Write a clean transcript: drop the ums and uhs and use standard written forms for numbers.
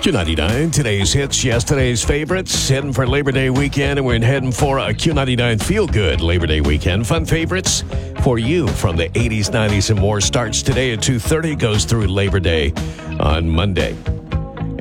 Q99, today's hits, yesterday's favorites. Heading for Labor Day weekend, and we're heading for a Q99 Feel Good Labor Day weekend. Fun favorites for you from the 80s, 90s, and more. Starts today at 2:30, goes through Labor Day on Monday.